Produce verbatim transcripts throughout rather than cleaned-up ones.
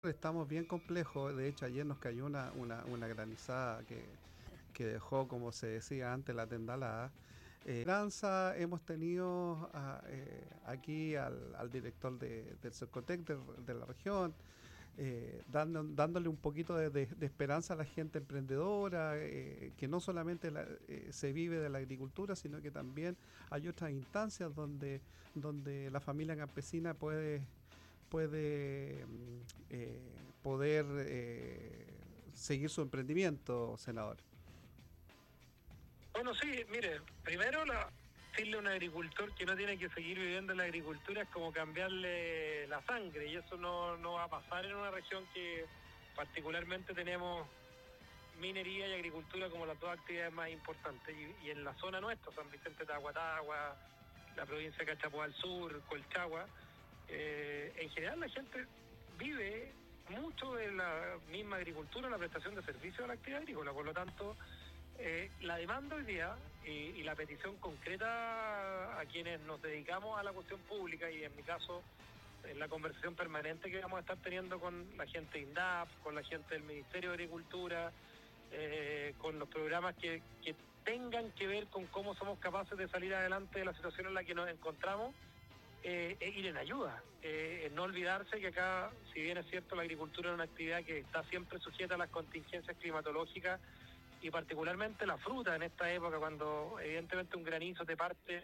Estamos bien complejos. De hecho, ayer nos cayó una, una, una granizada que, que dejó, como se decía antes, la tendalada. Eh, Esperanza, hemos tenido a, eh, aquí al, al director de, del Cercotec de, de la región, eh, dando, dándole un poquito de, de, de esperanza a la gente emprendedora, eh, que no solamente la, eh, se vive de la agricultura, sino que también hay otras instancias donde, donde la familia campesina puede puede mm, eh, poder eh, seguir su emprendimiento, senador. Bueno, sí, mire, primero la, decirle a un agricultor que no tiene que seguir viviendo en la agricultura es como cambiarle la sangre y eso no, no va a pasar en una región que particularmente tenemos minería y agricultura como las dos actividades más importantes y, y en la zona nuestra, San Vicente de Aguatagua, la provincia de Cachapoal al sur, Colchagua, eh, en general la gente vive mucho de la misma agricultura, la prestación de servicios a la actividad agrícola, por lo tanto eh, la demanda hoy día y, y la petición concreta a quienes nos dedicamos a la cuestión pública y en mi caso en la conversación permanente que vamos a estar teniendo con la gente de INDAP, con la gente del Ministerio de Agricultura, eh, con los programas que, que tengan que ver con cómo somos capaces de salir adelante de la situación en la que nos encontramos, eh, e ir en ayuda, eh, no olvidarse que acá, si bien es cierto, la agricultura es una actividad que está siempre sujeta a las contingencias climatológicas y particularmente la fruta en esta época cuando evidentemente un granizo te parte.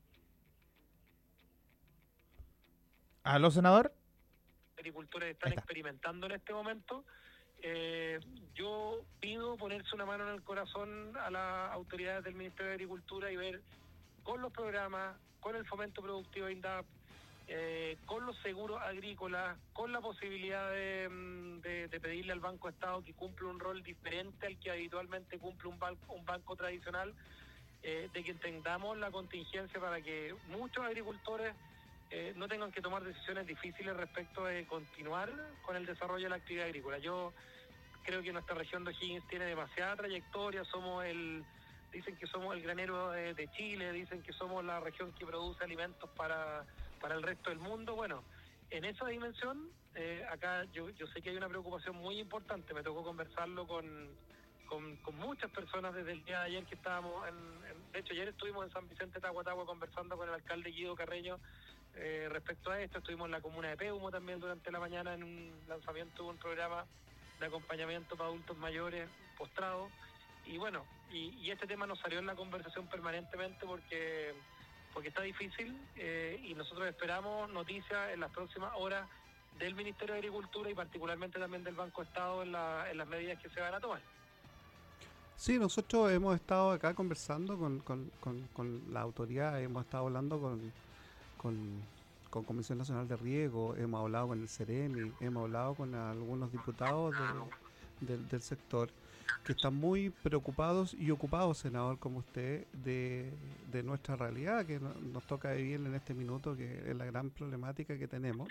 ¿Aló, senador? Agricultores Ahí están está. experimentando en este momento. Eh, yo pido ponerse una mano en el corazón a las autoridades del Ministerio de Agricultura y ver con los programas, con el fomento productivo de INDAP, eh, con los seguros agrícolas, con la posibilidad de, de, de pedirle al Banco Estado que cumpla un rol diferente al que habitualmente cumple un banco, un banco tradicional, eh, de que entendamos la contingencia para que muchos agricultores eh, no tengan que tomar decisiones difíciles respecto de continuar con el desarrollo de la actividad agrícola. Yo creo que nuestra región de O'Higgins tiene demasiada trayectoria, somos el, dicen que somos el granero de, de Chile, dicen que somos la región que produce alimentos para, para el resto del mundo. Bueno, en esa dimensión, eh, acá yo, yo sé que hay una preocupación muy importante, me tocó conversarlo con, con, con muchas personas desde el día de ayer que estábamos, en, en, de hecho ayer estuvimos en San Vicente de Tahuatahua conversando con el alcalde Guido Carreño eh, respecto a esto, estuvimos en la comuna de Peumo también durante la mañana en un lanzamiento de un programa de acompañamiento para adultos mayores postrados y bueno, y, y este tema nos salió en la conversación permanentemente porque porque está difícil eh, y nosotros esperamos noticias en las próximas horas del Ministerio de Agricultura y particularmente también del Banco Estado en, la, en las medidas que se van a tomar. Sí, nosotros hemos estado acá conversando con, con, con, con la autoridad, hemos estado hablando con, con, con Comisión Nacional de Riego, hemos hablado con el Ceremi, hemos hablado con algunos diputados de, del, del sector que están muy preocupados y ocupados, senador, como usted, de, de nuestra realidad que no, nos toca vivir en este minuto, que es la gran problemática que tenemos.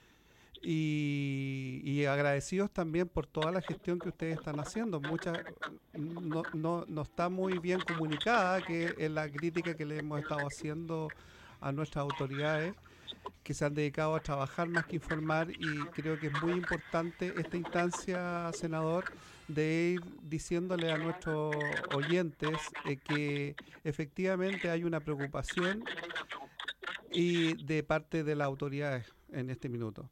Y, y agradecidos también por toda la gestión que ustedes están haciendo. Mucha, no, no, no está muy bien comunicada, que es la crítica que le hemos estado haciendo a nuestras autoridades que se han dedicado a trabajar más que informar y creo que es muy importante esta instancia, senador, de ir diciéndole a nuestros oyentes eh, que efectivamente hay una preocupación y de parte de las autoridades en este minuto.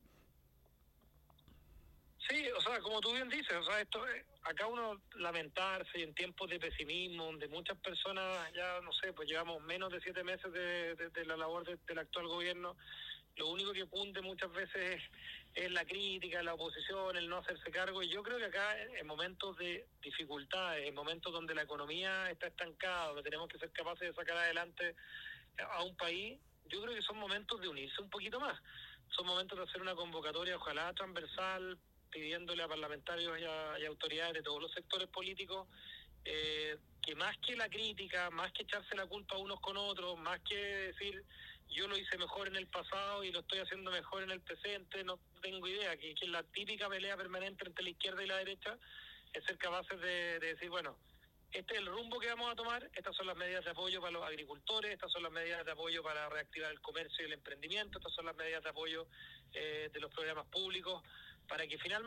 Sí, o sea, como tú bien dices, o sea, esto eh, acá uno lamentarse en tiempos de pesimismo, donde muchas personas ya, no sé, pues llevamos menos de siete meses de, de, de la labor de, del actual gobierno, lo único que cunde muchas veces es, es la crítica, la oposición, el no hacerse cargo, y yo creo que acá en momentos de dificultades, en momentos donde la economía está estancada, donde tenemos que ser capaces de sacar adelante a un país, yo creo que son momentos de unirse un poquito más. Son momentos de hacer una convocatoria, ojalá transversal, pidiéndole a parlamentarios y, a, y autoridades de todos los sectores políticos eh, que más que la crítica, más que echarse la culpa unos con otros, más que decir yo lo hice mejor en el pasado y lo estoy haciendo mejor en el presente, no tengo idea, que, que la típica pelea permanente entre la izquierda y la derecha es ser capaces de, de decir, bueno, este es el rumbo que vamos a tomar, estas son las medidas de apoyo para los agricultores, estas son las medidas de apoyo para reactivar el comercio y el emprendimiento, estas son las medidas de apoyo eh, de los programas públicos, para que finalmente